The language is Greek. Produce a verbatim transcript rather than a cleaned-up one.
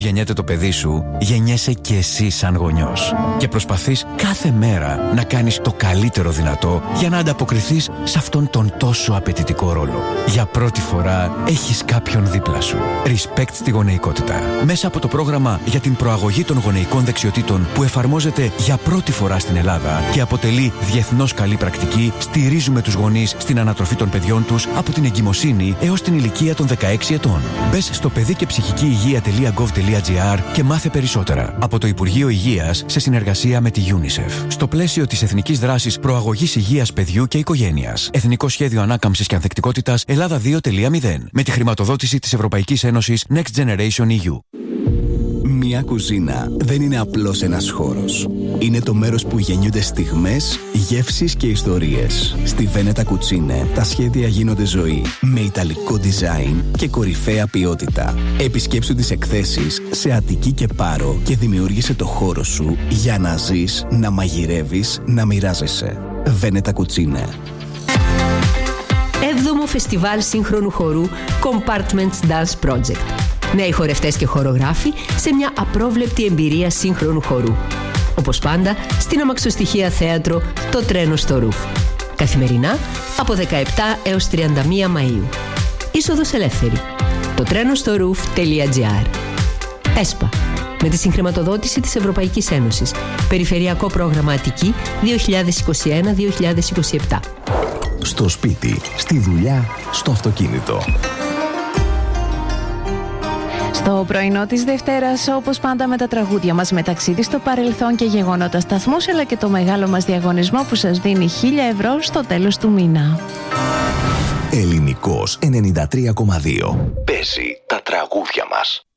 γεννιέται το παιδί σου, γεννιέσαι και εσύ σαν γονιός. Και προσπαθείς κάθε μέρα να κάνεις το καλύτερο δυνατό για να ανταποκριθείς σε αυτόν τον τόσο απαιτητικό ρόλο. Για πρώτη φορά έχεις κάποιον δίπλα σου. Respect στη γονεϊκότητα. Μέσα από το πρόγραμμα για την προαγωγή των γονεϊκών δεξιοτήτων που εφαρμόζεται για πρώτη φορά στην Ελλάδα και αποτελεί διεθνώς καλή πρακτική, στηρίζουμε τους γονείς στην ανατροφή των παιδιών τους από την εγκυμοσύνη έως την ηλικία των δεκαέξι ετών. Μπες στο παιδί και ψυχική υγεία τελεία γκοβ τελεία τζι άρ και μάθε περισσότερα. Από το Υπουργείο Υγείας σε συνεργασία με τη UNICEF. Στο πλαίσιο της Εθνικής Δράσης Προαγωγής Υγείας Παιδιού και Οικογένειας. Εθνικό Σχέδιο Ανάκαμψης και Ανθεκτικότητας Ελλάδα δύο τελεία μηδέν. Με τη χρηματοδότηση της Ευρωπαϊκής Ένωσης Next Generation ι γιου. Μια κουζίνα δεν είναι απλώς ένας χώρος. Είναι το μέρος που γεννιούνται στιγμές, γεύσεις και ιστορίες. Στη Veneta Cucine τα σχέδια γίνονται ζωή. Με ιταλικό design και κορυφαία ποιότητα. Επισκέψου τις εκθέσεις σε Αττική και Πάρο και δημιούργησε το χώρο σου για να ζεις, να μαγειρεύεις, να μοιράζεσαι. Veneta Cucine. Έβδομο Φεστιβάλ Σύγχρονου Χορού Compartments Dance Project. Νέοι χορευτές και χορογράφοι σε μια απρόβλεπτη εμπειρία σύγχρονου χορού. Όπως πάντα, στην αμαξοστοιχεία θέατρο Το Τρένο στο Ρουφ. Καθημερινά από δεκαεπτά έως τριάντα μία Μαΐου. Είσοδος ελεύθερη. το τρένο στο ρουφ τελεία τζι άρ. ΕΣΠΑ. Με τη συγχρηματοδότηση της Ευρωπαϊκής Ένωσης. Περιφερειακό πρόγραμμα Αττική δύο χιλιάδες είκοσι ένα δύο χιλιάδες είκοσι επτά. Στο σπίτι, στη δουλειά, στο αυτοκίνητο. Στο πρωινό της Δευτέρας, όπως πάντα με τα τραγούδια μας, με ταξίδι στο παρελθόν και γεγονότα σταθμούς, αλλά και το μεγάλο μας διαγωνισμό που σας δίνει χίλια ευρώ στο τέλος του μήνα. Ελληνικός ενενήντα τρία κόμμα δύο. Παίζει τα τραγούδια μας.